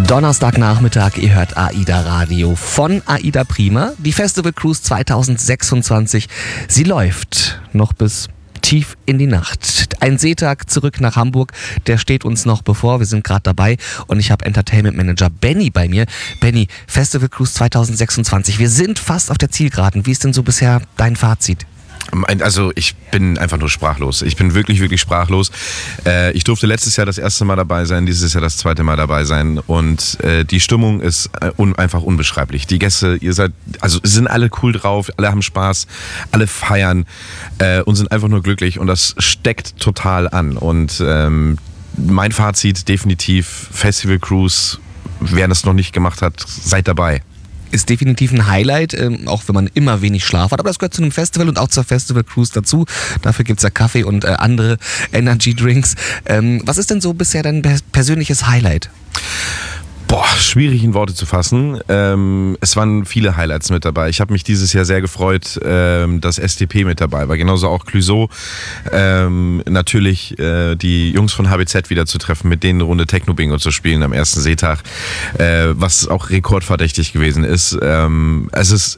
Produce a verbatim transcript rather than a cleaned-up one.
Donnerstagnachmittag, ihr hört AIDA Radio von AIDA Prima. Die Festival Cruise zwanzig sechsundzwanzig, sie läuft noch bis tief in die Nacht. Ein Seetag zurück nach Hamburg, der steht uns noch bevor. Wir sind gerade dabei und ich habe Entertainment Manager Benny bei mir. Benny, Festival Cruise zwanzig sechsundzwanzig, wir sind fast auf der Zielgeraden. Wie ist denn so bisher dein Fazit? Also ich bin einfach nur sprachlos. Ich bin wirklich, wirklich sprachlos. Äh, ich durfte letztes Jahr das erste Mal dabei sein, dieses Jahr das zweite Mal dabei sein. Und äh, die Stimmung ist äh, un- einfach unbeschreiblich. Die Gäste, ihr seid, also sind alle cool drauf, alle haben Spaß, alle feiern äh, und sind einfach nur glücklich. Und das steckt total an. Und ähm, mein Fazit definitiv, Festival Cruise, wer das noch nicht gemacht hat, seid dabei. Ist definitiv ein Highlight, ähm, auch wenn man immer wenig Schlaf hat. Aber das gehört zu einem Festival und auch zur Festival Cruise dazu. Dafür gibt's ja Kaffee und äh, andere Energy Drinks. Ähm, was ist denn so bisher dein persönliches Highlight? Boah, schwierig in Worte zu fassen. Ähm, es waren viele Highlights mit dabei. Ich habe mich dieses Jahr sehr gefreut, ähm, dass S T P mit dabei war. Genauso auch Clouseau. Ähm, natürlich äh, die Jungs von H B Z wieder zu treffen, mit denen eine Runde Techno-Bingo zu spielen am ersten Seetag, äh, was auch rekordverdächtig gewesen ist. Ähm, es ist